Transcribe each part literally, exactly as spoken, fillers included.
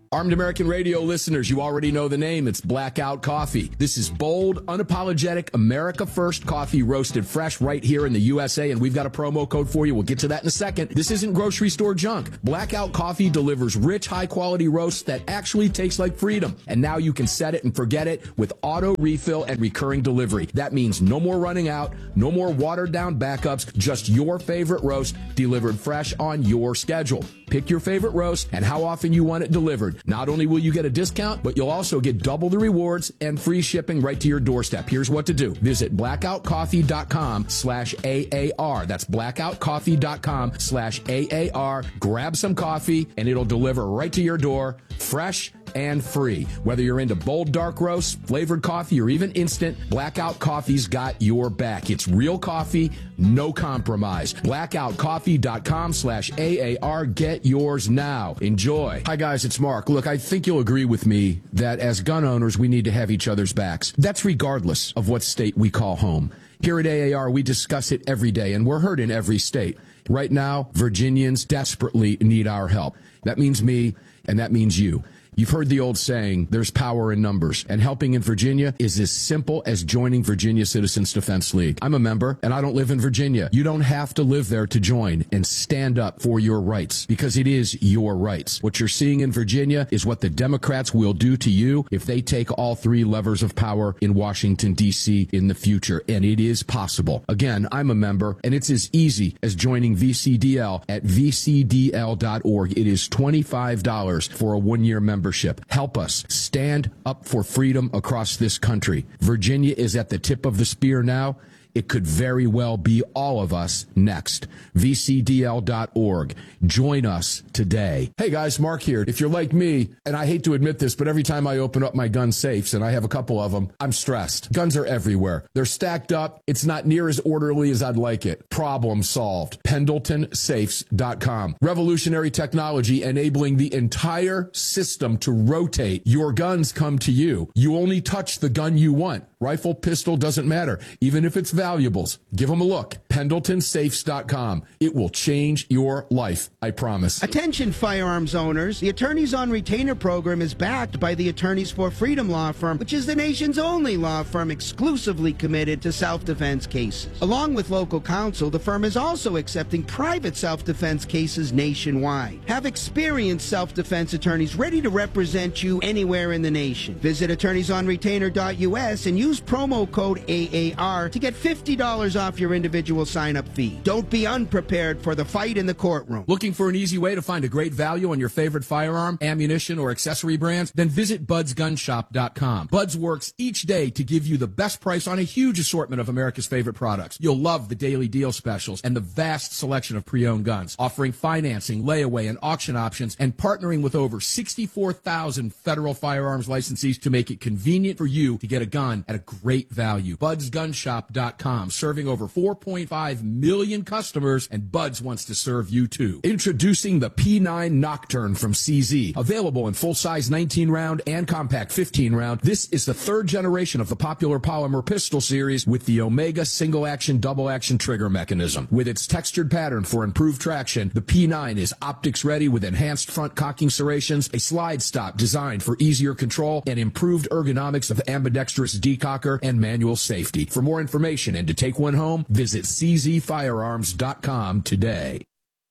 Armed American Radio listeners, you already know the name. It's Blackout Coffee. This is bold, unapologetic, America First coffee roasted fresh right here in the U S A, and we've got a promo code for you. We'll get to that in a second. This isn't grocery store junk. Blackout Coffee delivers rich, high-quality roasts that actually taste like freedom. And now you can set it and forget it with auto refill and recurring delivery. That means no more running out, no more watered-down backups, just your favorite roast delivered fresh on your schedule. Pick your favorite roast and how often you want it delivered. Not only will you get a discount, but you'll also get double the rewards and free shipping right to your doorstep. Here's what to do. Visit blackoutcoffee.com slash AAR. That's blackoutcoffee.com slash AAR. Grab some coffee, and it'll deliver right to your door, fresh and free. Whether you're into bold dark roasts, flavored coffee, or even instant, Blackout Coffee's got your back. It's real coffee, no compromise. blackoutcoffee.com slash AAR. Get yours now. Enjoy. Hi, guys. It's Mark. Look, I think you'll agree with me that as gun owners, we need to have each other's backs. That's regardless of what state we call home. Here at A A R, we discuss it every day, and we're heard in every state. Right now, Virginians desperately need our help. That means me, and that means you. You've heard the old saying, there's power in numbers, and helping in Virginia is as simple as joining Virginia Citizens Defense League. I'm a member, and I don't live in Virginia. You don't have to live there to join and stand up for your rights, because it is your rights. What you're seeing in Virginia is what the Democrats will do to you if they take all three levers of power in Washington, D C in the future, and it is possible. Again, I'm a member, and it's as easy as joining V C D L at v c d l dot org. It is twenty-five dollars for a one-year membership. Help us stand up for freedom across this country. Virginia is at the tip of the spear now. It could very well be all of us next. v c d l dot org. Join us today. Hey guys, Mark here. If you're like me, and I hate to admit this, but every time I open up my gun safes, and I have a couple of them, I'm stressed. Guns are everywhere. They're stacked up. It's not near as orderly as I'd like it. Problem solved. Pendleton Safes dot com. Revolutionary technology enabling the entire system to rotate. Your guns come to you. You only touch the gun you want. Rifle, pistol, doesn't matter. Even if it's valuables, give them a look. Pendleton Safes dot com. It will change your life, I promise. Attention firearms owners. The Attorneys on Retainer program is backed by the Attorneys for Freedom law firm, which is the nation's only law firm exclusively committed to self-defense cases. Along with local counsel, the firm is also accepting private self-defense cases nationwide. Have experienced self-defense attorneys ready to represent you anywhere in the nation. Visit attorneys on retainer dot u s and use promo code A A R to get fifty dollars off your individual sign-up fee. Don't be unprepared for the fight in the courtroom. Looking for an easy way to find a great value on your favorite firearm, ammunition, or accessory brands? Then visit buds gun shop dot com. Buds works each day to give you the best price on a huge assortment of America's favorite products. You'll love the daily deal specials and the vast selection of pre-owned guns, offering financing, layaway, and auction options, and partnering with over sixty-four thousand federal firearms licensees to make it convenient for you to get a gun at a great value. buds gun shop dot com, serving over four point five million customers, and Buds wants to serve you too. Introducing the P nine Nocturne from C Z. Available in full-size nineteen round and compact fifteen round, this is the third generation of the popular polymer pistol series with the Omega single-action, double-action trigger mechanism. With its textured pattern for improved traction, the P nine is optics-ready with enhanced front cocking serrations, a slide stop designed for easier control, and improved ergonomics of ambidextrous decocker and manual safety. For more information and to take one home, visit c z firearms dot com today.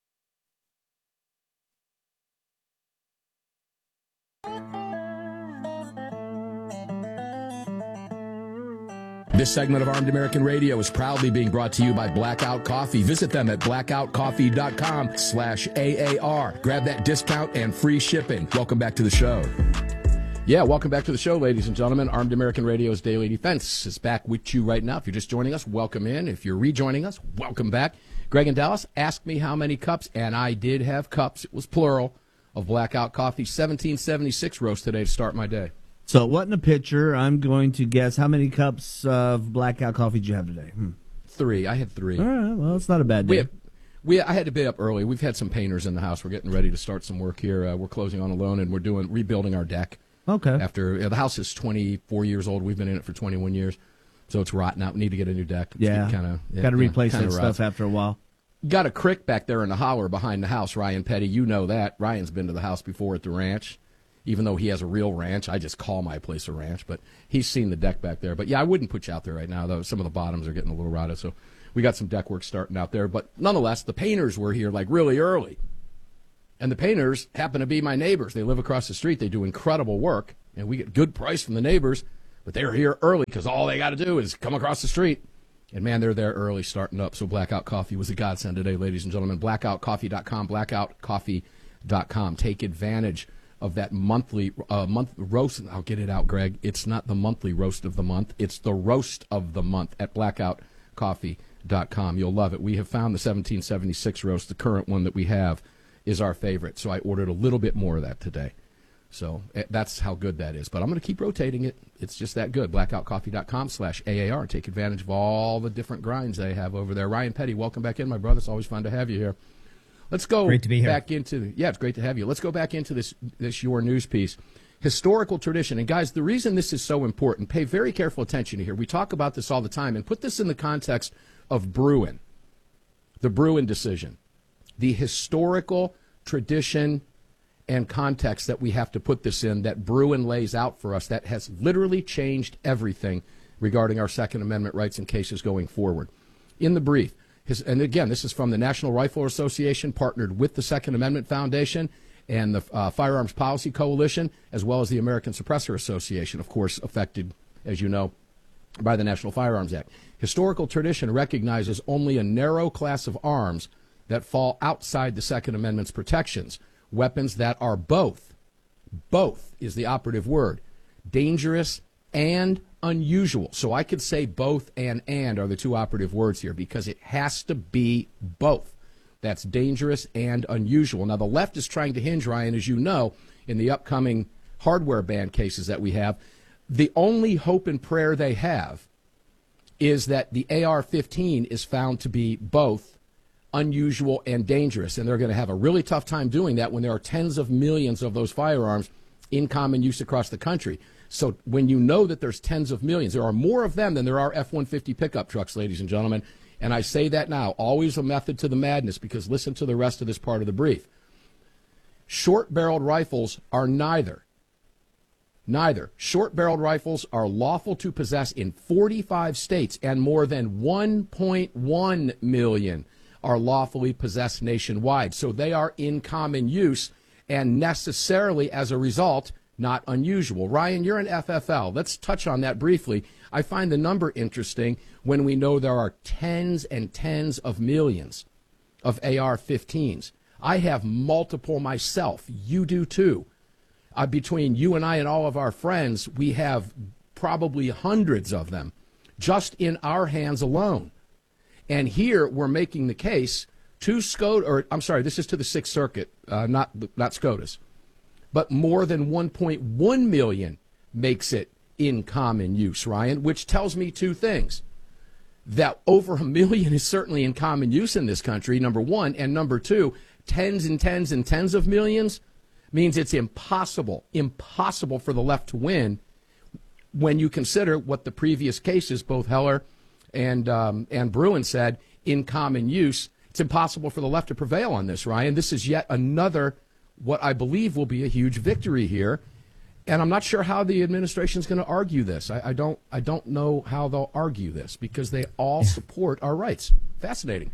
This segment of Armed American Radio is proudly being brought to you by Blackout Coffee. Visit them at blackout coffee dot com slash A A R. Grab that discount and free shipping. Welcome back to the show. Yeah, welcome back to the show, ladies and gentlemen. Armed American Radio's Daily Defense is back with you right now. If you're just joining us, welcome in. If you're rejoining us, welcome back. Greg in Dallas asked me how many cups, and I did have cups, it was plural, of Blackout Coffee seventeen seventy-six roast today to start my day. So it wasn't a pitcher. I'm going to guess how many cups of Blackout Coffee did you have today? Hmm. Three. I had three. All right, well, it's not a bad day. We have, we, I had to be up early. We've had some painters in the house. We're getting ready to start some work here. Uh, we're closing on a loan, and we're doing rebuilding our deck. Okay. After you know, the house is twenty-four years old, we've been in it for twenty-one years, so it's rotten out. We need to get a new deck. It's yeah, kind of got to yeah, replace that rough. stuff after a while. Got a crick back there in the holler behind the house. Ryan Petty, you know that. Ryan's been to the house before at the ranch. even though he has a real ranch. I just call my place a ranch, but he's seen the deck back there. But, yeah, I wouldn't put you out there right now, though. Some of the bottoms are getting a little rotted, so we got some deck work starting out there. But nonetheless, the painters were here, like, really early. And the painters happen to be my neighbors. They live across the street. They do incredible work, and we get good price from the neighbors. But they're here early because all they got to do is come across the street. And, man, they're there early starting up. So Blackout Coffee was a godsend today, ladies and gentlemen. blackout coffee dot com, blackout coffee dot com. Take advantage of that monthly uh, month roast. I'll get it out, Greg. It's not the monthly roast of the month. It's the roast of the month at blackout coffee dot com. You'll love it. We have found the seventeen seventy-six roast, the current one that we have, is our favorite. So I ordered a little bit more of that today. So that's how good that is. But I'm going to keep rotating it. It's just that good. blackout coffee dot com slash A A R. Take advantage of all the different grinds they have over there. Ryan Petty, welcome back in, my brother. It's always fun to have you here. Let's go great to be here. back into, yeah, it's great to have you. Let's go back into this, this Your News piece. Historical tradition. And, guys, the reason this is so important, pay very careful attention here. We talk about this all the time, and put this in the context of Bruen, the Bruen decision, the historical tradition and context that we have to put this in, that Bruen lays out for us, that has literally changed everything regarding our Second Amendment rights and cases going forward. In the brief, his, and again, this is from the National Rifle Association, partnered with the Second Amendment Foundation and the uh, Firearms Policy Coalition, as well as the American Suppressor Association, of course, affected, as you know, by the National Firearms Act. Historical tradition recognizes only a narrow class of arms that fall outside the Second Amendment's protections, weapons that are both, both is the operative word, dangerous and unusual. So I could say both and and are the two operative words here, because it has to be both. That's dangerous and unusual. Now, the left is trying to hinge, Ryan, as you know, in the upcoming hardware ban cases that we have. The only hope and prayer they have is that the A R fifteen is found to be both unusual and dangerous, and they're going to have a really tough time doing that when there are tens of millions of those firearms in common use across the country. So when you know that there's tens of millions, there are more of them than there are F one fifty pickup trucks, ladies and gentlemen, and I say that now, always a method to the madness, because listen to the rest of this part of the brief. Short-barreled rifles are neither. Neither. Short-barreled rifles are lawful to possess in forty-five states, and more than one point one million are lawfully possessed nationwide. So they are in common use, and necessarily, as a result, not unusual. Ryan, you're an F F L. Let's touch on that briefly. I find the number interesting when we know there are tens and tens of millions of A R fifteens. I have multiple myself. You do too. Uh, between you and I and all of our friends, we have probably hundreds of them just in our hands alone. And here we're making the case to SCOTUS, or I'm sorry, this is to the Sixth Circuit, uh, not not SCOTUS, but more than one point one million makes it in common use, Ryan, which tells me two things. That over a million is certainly in common use in this country, number one, and number two, tens and tens and tens of millions means it's impossible, impossible for the left to win when you consider what the previous cases, both Heller and um, and Bruen said, in common use. It's impossible for the left to prevail on this, Ryan. This is yet another, what I believe will be a huge victory here. And I'm not sure how the administration is going to argue this. I, I don't I don't know how they'll argue this, because they all support our rights. Fascinating.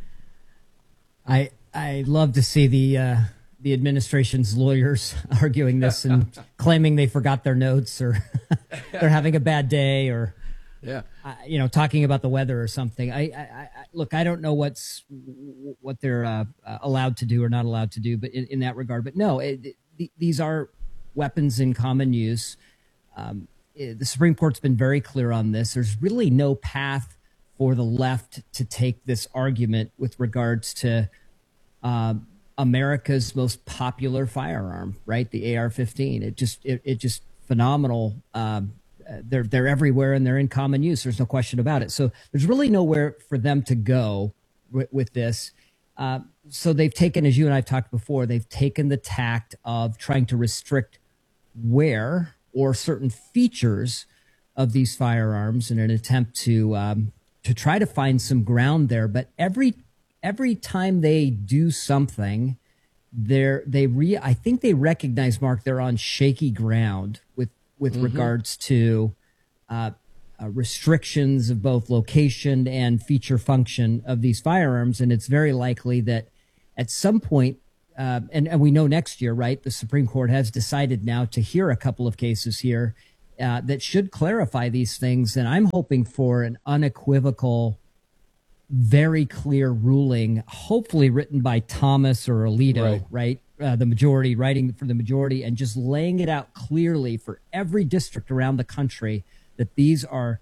I I love to see the uh, the administration's lawyers arguing this and claiming they forgot their notes, or they're having a bad day, or yeah, uh, you know, talking about the weather or something. I, I, I look, I don't know what's what they're uh, allowed to do or not allowed to do, but in, in that regard. But no, it, it, these are weapons in common use. Um, it, the Supreme Court's been very clear on this. There's really no path for the left to take this argument with regards to uh, America's most popular firearm, right? The A R fifteen. It just, it, it just phenomenal. Um, they're they're everywhere and they're in common use. There's no question about it. So there's really nowhere for them to go with, with this. Uh, so they've taken, as you and I've talked before, they've taken the tact of trying to restrict wear or certain features of these firearms in an attempt to um, to try to find some ground there. But every every time they do something, they're they re I think they recognize, Mark, they're on shaky ground with with mm-hmm. regards to uh, uh, restrictions of both location and feature function of these firearms, and it's very likely that at some point, uh, and, and we know next year, right? The Supreme Court has decided now to hear a couple of cases here uh, that should clarify these things, and I'm hoping for an unequivocal, very clear ruling, hopefully written by Thomas or Alito, right? right? Uh, the majority, writing for the majority, and just laying it out clearly for every district around the country that these are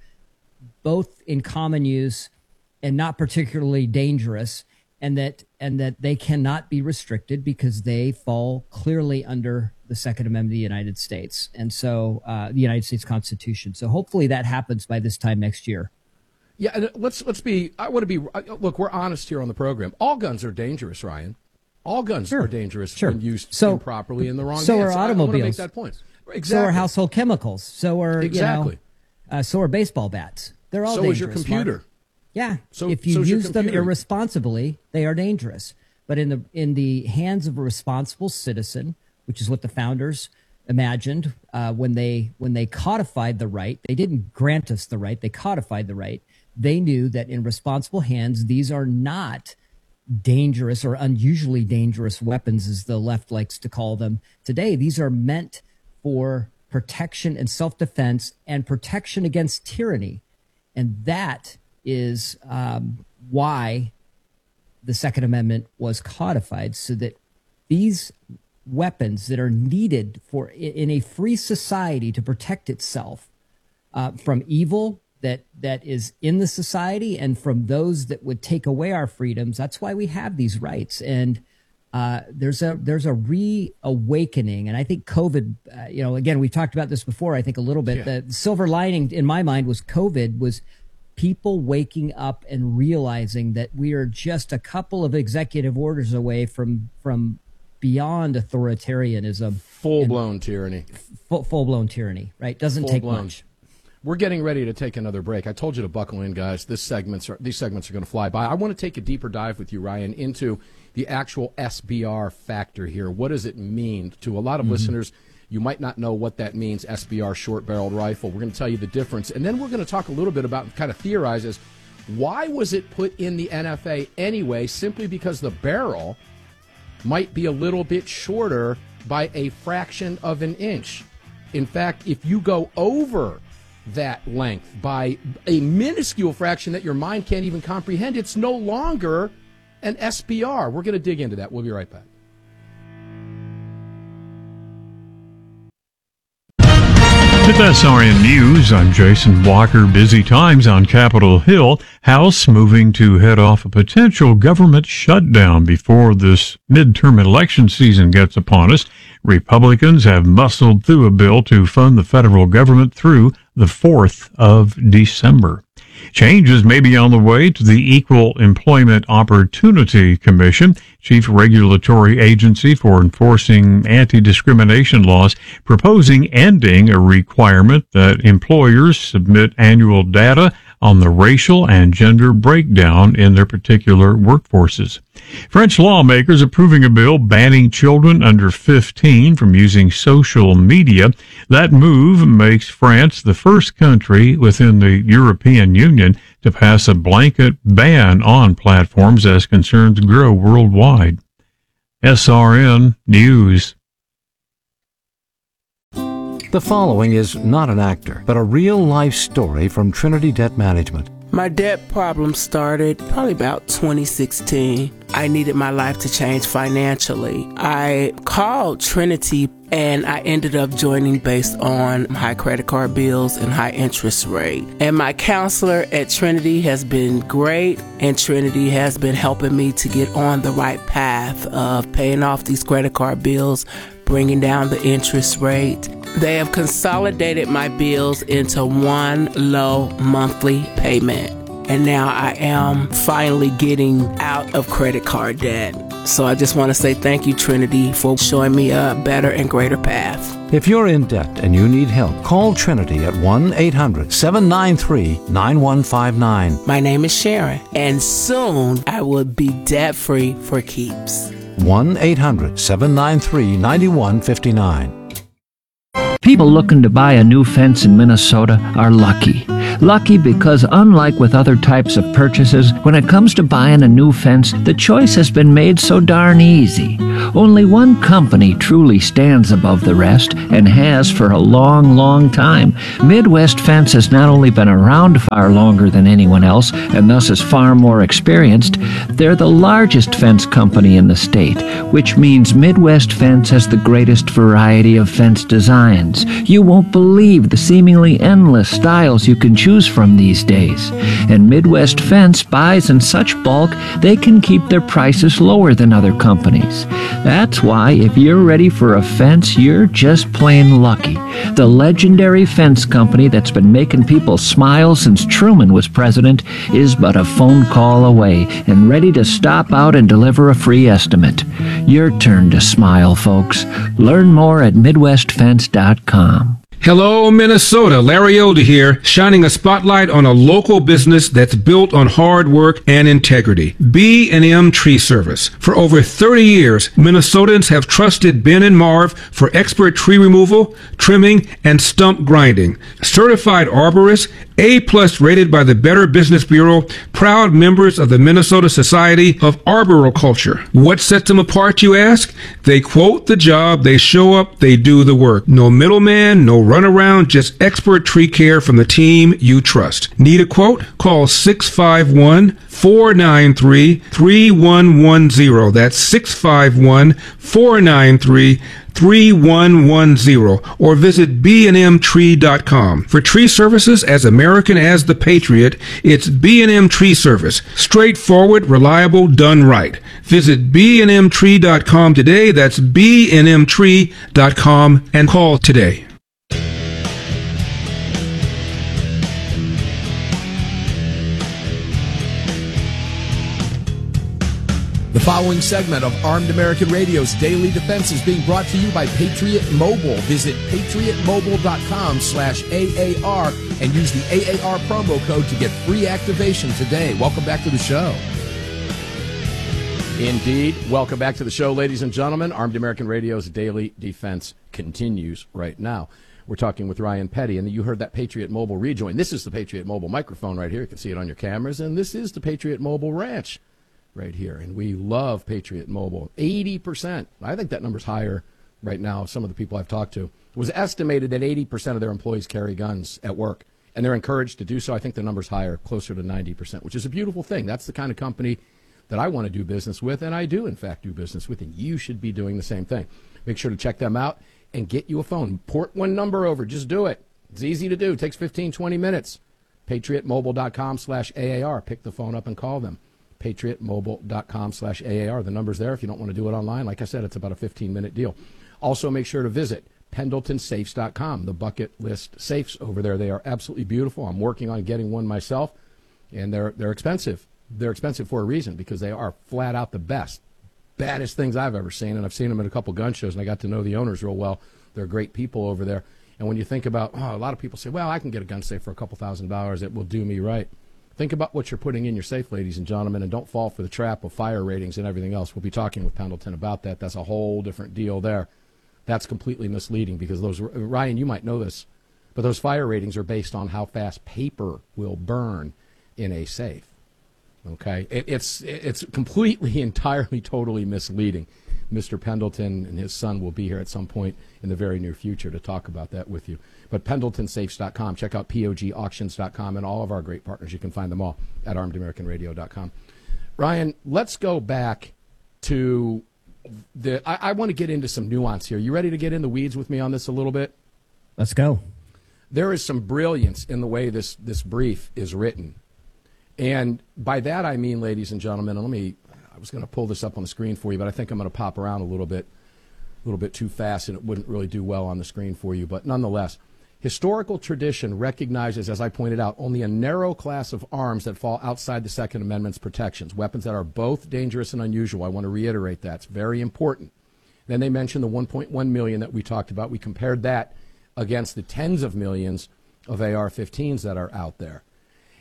both in common use and not particularly dangerous, and that and that they cannot be restricted because they fall clearly under the Second Amendment of the United States, and so uh, the United States Constitution. So hopefully that happens by this time next year. Yeah, and let's let's be. I want to be. Look, we're honest here on the program. All guns are dangerous, Ryan. All guns sure. are dangerous sure. when used so, improperly in the wrong so hands. So are automobiles. I want to make that point. Exactly. So are household chemicals. So are exactly. You know, uh, so are baseball bats. They're all so dangerous. So is your computer. Mark. Yeah. So if you so use them irresponsibly, they are dangerous. But in the in the hands of a responsible citizen, which is what the founders imagined uh, when they when they codified the right, they didn't grant us the right. They codified the right. They knew that in responsible hands, these are not dangerous or unusually dangerous weapons, as the left likes to call them today. These are meant for protection and self-defense and protection against tyranny. And that is um, why the Second Amendment was codified, so that these weapons that are needed for in a free society to protect itself uh, from evil that that is in the society and from those that would take away our freedoms. That's why we have these rights. And uh, there's a there's a reawakening. And I think COVID, uh, you know, again, we've talked about this before, I think a little bit. Yeah. The silver lining in my mind was COVID was people waking up and realizing that we are just a couple of executive orders away from from beyond authoritarianism. Full-blown tyranny. Full, full-blown tyranny, right? Doesn't take much. We're getting ready to take another break. I told you to buckle in, guys. This segments are, these segments are going to fly by. I want to take a deeper dive with you, Ryan, into the actual S B R factor here. What does it mean to a lot of mm-hmm. listeners? You might not know what that means, S B R, short-barreled rifle. We're going to tell you the difference. And then we're going to talk a little bit about, kind of theorize as, why was it put in the N F A anyway, simply because the barrel might be a little bit shorter by a fraction of an inch. In fact, if you go over that length by a minuscule fraction that your mind can't even comprehend, it's no longer an S B R. We're going to dig into that. We'll be right back. With S R N News, I'm Jason Walker. Busy times on Capitol Hill. House moving to head off a potential government shutdown before this midterm election season gets upon us. Republicans have muscled through a bill to fund the federal government through the fourth of December. Changes may be on the way to the Equal Employment Opportunity Commission, chief regulatory agency for enforcing anti-discrimination laws, proposing ending a requirement that employers submit annual data on the racial and gender breakdown in their particular workforces. French lawmakers approving a bill banning children under fifteen from using social media. That move makes France the first country within the European Union to pass a blanket ban on platforms as concerns grow worldwide. S R N News. The following is not an actor, but a real-life story from Trinity Debt Management. My debt problem started probably about twenty sixteen. I needed my life to change financially. I called Trinity and I ended up joining based on high credit card bills and high interest rate. And my counselor at Trinity has been great, and Trinity has been helping me to get on the right path of paying off these credit card bills, bringing down the interest rate. They have consolidated my bills into one low monthly payment. And now I am finally getting out of credit card debt. So I just want to say thank you, Trinity, for showing me a better and greater path. If you're in debt and you need help, call Trinity at one eight hundred seven nine three nine one five nine. My name is Sharon, and soon I will be debt-free for keeps. one eight hundred seven nine three nine one five nine. People looking to buy a new fence in Minnesota are lucky. Lucky because unlike with other types of purchases, when it comes to buying a new fence, the choice has been made so darn easy. Only one company truly stands above the rest and has for a long, long time. Midwest Fence has not only been around far longer than anyone else and thus is far more experienced, they're the largest fence company in the state, which means Midwest Fence has the greatest variety of fence designs. You won't believe the seemingly endless styles you can choose from these days. And Midwest Fence buys in such bulk, they can keep their prices lower than other companies. That's why if you're ready for a fence, you're just plain lucky. The legendary fence company that's been making people smile since Truman was president is but a phone call away and ready to stop out and deliver a free estimate. Your turn to smile, folks. Learn more at midwest fence dot com. Hello, Minnesota. Larry Elder here, shining a spotlight on a local business that's built on hard work and integrity. B and M Tree Service. For over thirty years, Minnesotans have trusted Ben and Marv for expert tree removal, trimming, and stump grinding. Certified arborists, A-plus rated by the Better Business Bureau, proud members of the Minnesota Society of Arboriculture. What sets them apart, you ask? They quote the job, they show up, they do the work. No middleman, no run around, just expert tree care from the team you trust. Need a quote? Call six five one, four nine three, three one one zero. That's six five one, four nine three, three one one zero, or visit b and m tree dot com. For tree services as American as the Patriot, it's B and M Tree Service. Straightforward, reliable, done right. Visit b and m tree dot com today. That's b and m tree dot com and call today. The following segment of Armed American Radio's Daily Defense is being brought to you by Patriot Mobile. Visit patriot mobile dot com slash A A R and use the A A R promo code to get free activation today. Welcome back to the show. Indeed. Welcome back to the show, ladies and gentlemen. Armed American Radio's Daily Defense continues right now. We're talking with Ryan Petty, and you heard that Patriot Mobile rejoin. This is the Patriot Mobile microphone right here. You can see it on your cameras, and this is the Patriot Mobile Ranch right here, and we love Patriot Mobile. eighty percent. I think that number's higher right now. Some of the people I've talked to, it was estimated that eighty percent of their employees carry guns at work, and they're encouraged to do so. I think the number's higher, closer to ninety percent, which is a beautiful thing. That's the kind of company that I want to do business with, and I do, in fact, do business with, and you should be doing the same thing. Make sure to check them out and get you a phone. Port one number over. Just do it. It's easy to do. It takes fifteen, twenty minutes. patriot mobile dot com slash A A R. Pick the phone up and call them. patriot mobile dot com slash A A R. The number's there if you don't want to do it online. Like I said, it's about a fifteen-minute deal. Also, make sure to visit pendleton safes dot com, the bucket list safes over there. They are absolutely beautiful. I'm working on getting one myself, and they're they're expensive. They're expensive for a reason, because they are flat out the best, baddest things I've ever seen, and I've seen them at a couple gun shows, and I got to know the owners real well. They're great people over there. And when you think about, oh, a lot of people say, well, I can get a gun safe for a couple thousand dollars. It will do me right. Think about what you're putting in your safe, ladies and gentlemen, and don't fall for the trap of fire ratings and everything else. We'll be talking with Pendleton about that. That's a whole different deal there. That's completely misleading, because those, Ryan, you might know this, but those fire ratings are based on how fast paper will burn in a safe. Okay? It, it's, it's completely, entirely, totally misleading. Mister Pendleton and his son will be here at some point in the very near future to talk about that with you. But pendleton safes dot com. Check out P O G auctions dot com and all of our great partners. You can find them all at armed american radio dot com. Ryan, let's go back to the – I, I want to get into some nuance here. You ready to get in the weeds with me on this a little bit? Let's go. There is some brilliance in the way this, this brief is written. And by that I mean, ladies and gentlemen, and let me – I was going to pull this up on the screen for you, but I think I'm going to pop around a little bit, a little bit too fast, and it wouldn't really do well on the screen for you. But nonetheless, historical tradition recognizes, as I pointed out, only a narrow class of arms that fall outside the Second Amendment's protections, weapons that are both dangerous and unusual. I want to reiterate that. It's very important. Then they mentioned the one point one million that we talked about. We compared that against the tens of millions of A R fifteens that are out there.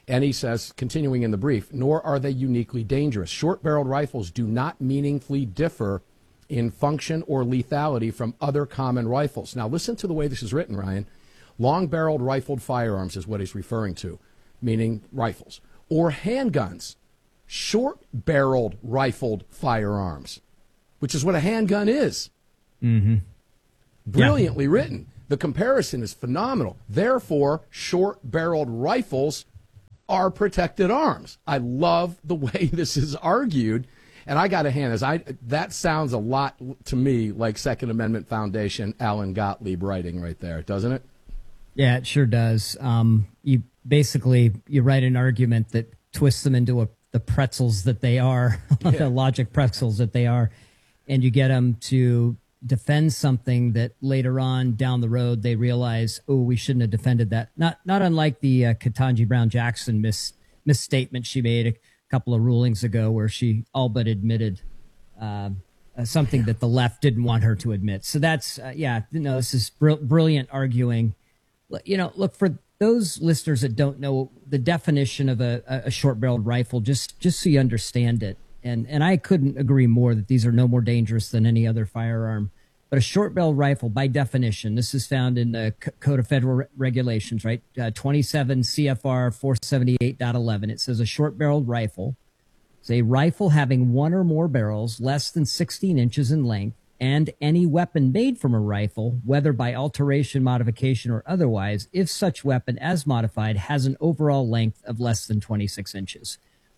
And he says, continuing in the brief, nor are they uniquely dangerous. Short-barreled rifles do not meaningfully differ in function or lethality from other common rifles. Now, listen to the way this is written, Ryan. Long-barreled rifled firearms is what he's referring to, meaning rifles. Or handguns. Short-barreled rifled firearms, which is what a handgun is. Mm-hmm. Brilliantly yeah. written. The comparison is phenomenal. Therefore, short-barreled rifles are protected arms. I love the way this is argued, and I got to hand this. I that sounds a lot to me like Second Amendment Foundation Alan Gottlieb writing right there, doesn't it? Yeah, it sure does. Um, you basically you write an argument that twists them into a, the pretzels that they are, yeah. the logic pretzels that they are, and you get them to defend something that later on down the road they realize, oh, we shouldn't have defended that. Not not unlike the uh, Ketanji Brown Jackson mis misstatement she made a couple of rulings ago, where she all but admitted uh, uh, something that the left didn't want her to admit. So that's uh, yeah, no, this is br brilliant arguing. You know, look, for those listeners that don't know the definition of a, a short-barreled rifle, just just so you understand it. And and I couldn't agree more that these are no more dangerous than any other firearm. But a short-barreled rifle, by definition, this is found in the C Code of Federal Re Regulations, right? Uh, twenty-seven C F R four seventy-eight point eleven. It says a short-barreled rifle is a rifle having one or more barrels less than sixteen inches in length, and any weapon made from a rifle, whether by alteration, modification, or otherwise, if such weapon, as modified, has an overall length of less than twenty-six inches.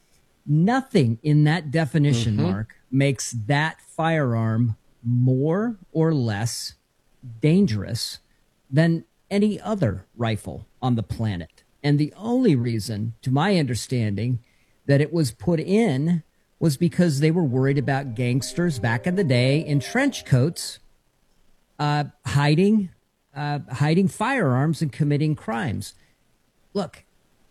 Nothing in that definition, mm-hmm. Mark, makes that firearm more or less dangerous than any other rifle on the planet. And the only reason, to my understanding, that it was put in was because they were worried about gangsters back in the day in trench coats uh, hiding, uh, hiding firearms and committing crimes. Look,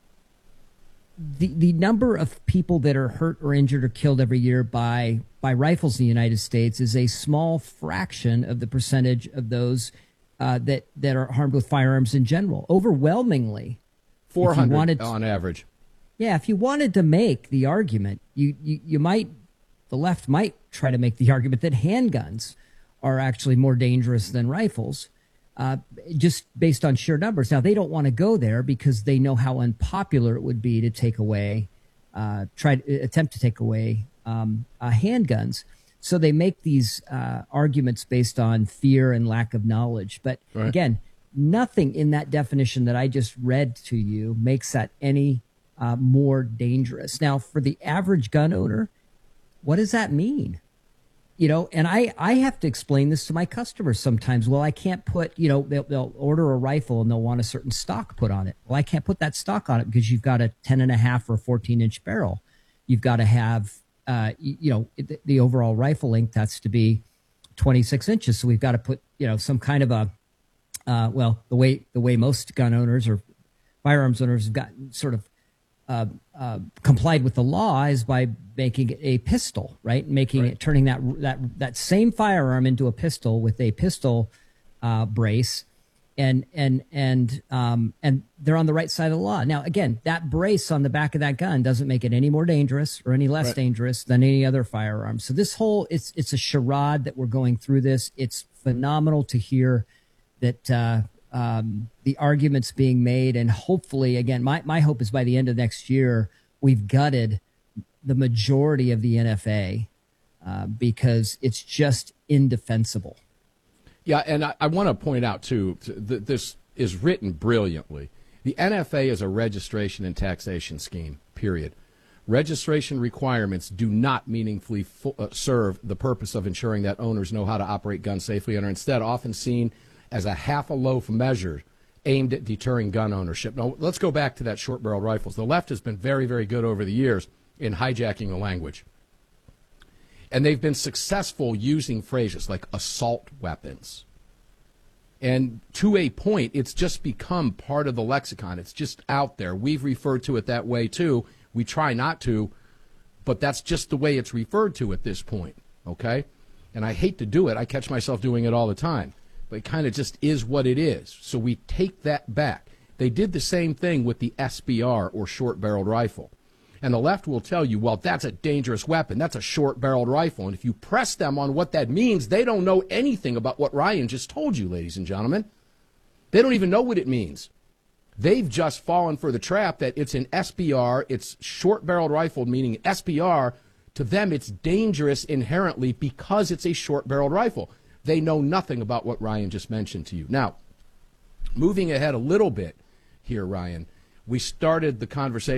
The, the number of people that are hurt or injured or killed every year by, by rifles in the United States is a small fraction of the percentage of those uh, that, that are harmed with firearms in general. Overwhelmingly, four hundred wanted, on average. Yeah, if you wanted to make the argument, you, you, you might, the left might try to make the argument that handguns are actually more dangerous than rifles. Uh, just based on sheer numbers. Now, they don't want to go there because they know how unpopular it would be to take away, uh, try to attempt to take away um, uh, handguns. So they make these uh, arguments based on fear and lack of knowledge. But right. again, nothing in that definition that I just read to you makes that any uh, more dangerous. Now, for the average gun owner, what does that mean? You know, and I, I have to explain this to my customers sometimes. Well, I can't put, you know, they'll, they'll order a rifle and they'll want a certain stock put on it. Well, I can't put that stock on it because you've got a ten and a half or fourteen inch barrel. You've got to have, uh, you, you know, the, the overall rifle length has to be twenty-six inches. So we've got to put, you know, some kind of a, uh, well, the way, the way most gun owners or firearms owners have gotten sort of, Uh, uh, complied with the law is by making it a pistol, right? Making right. it, turning that that that same firearm into a pistol with a pistol uh, brace, and and and um, and they're on the right side of the law. Now, again, that brace on the back of that gun doesn't make it any more dangerous or any less right. dangerous than any other firearm. So this whole it's it's a charade that we're going through this. It's phenomenal to hear that. Uh, Um, the arguments being made, and hopefully, again, my, my hope is by the end of next year, we've gutted the majority of the N F A uh, because it's just indefensible. Yeah, and I, I want to point out, too, that this is written brilliantly. The N F A is a registration and taxation scheme, period. Registration requirements do not meaningfully fu- uh, serve the purpose of ensuring that owners know how to operate guns safely and are instead often seen as a half a loaf measure aimed at deterring gun ownership. Now, let's go back to that short-barreled rifles. The left has been very, very good over the years in hijacking the language. And they've been successful using phrases like assault weapons. And to a point, it's just become part of the lexicon. It's just out there. We've referred to it that way, too. We try not to, but that's just the way it's referred to at this point, okay? And I hate to do it. I catch myself doing it all the time. It kind of just is what it is. So we take that back. They did the same thing with the S B R, or short-barreled rifle. And the left will tell you, well, that's a dangerous weapon. That's a short-barreled rifle. And if you press them on what that means, they don't know anything about what Ryan just told you, ladies and gentlemen. They don't even know what it means. They've just fallen for the trap that it's an S B R, it's short-barreled rifle, meaning S B R. To them, it's dangerous inherently because it's a short-barreled rifle. They know nothing about what Ryan just mentioned to you. Now, moving ahead a little bit here, Ryan, we started the conversation